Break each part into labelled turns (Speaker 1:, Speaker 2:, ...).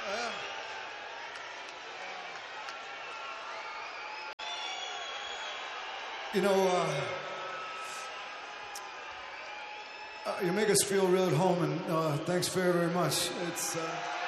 Speaker 1: You know, you make us feel real at home, and thanks very, very much. It's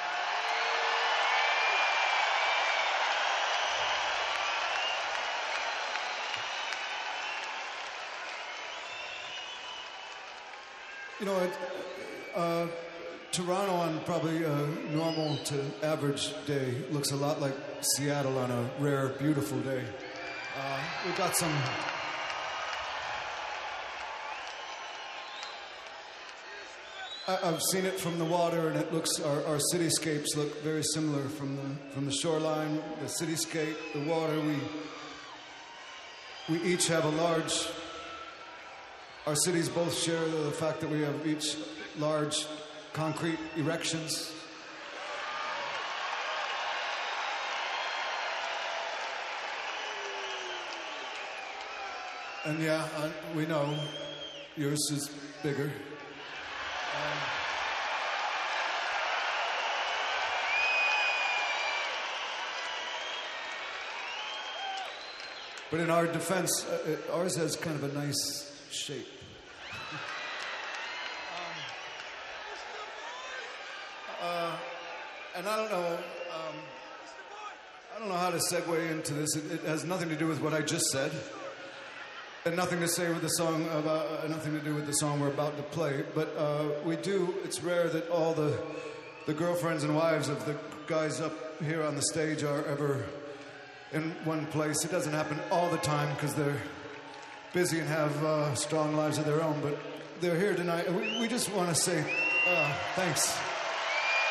Speaker 1: you know, Toronto on probably a normal to average day looks a lot like Seattle on a rare, beautiful day. We've got some. I've seen it from the water, and it looks. Our cityscapes look very similar from the shoreline, the cityscape, the water. We each have a large. Our cities both share the fact that we have each large concrete erections. And yeah, we know yours is bigger. But in our defense, ours has kind of a nice shape. And I don't know how to segue into this. It has nothing to do with what I just said, and nothing to say with the song nothing to do with the song we're about to play. But we do. It's rare that all the girlfriends and wives of the guys up here on the stage are ever in one place. It doesn't happen all the time because they're busy and have strong lives of their own. But they're here tonight. We just want to say thanks.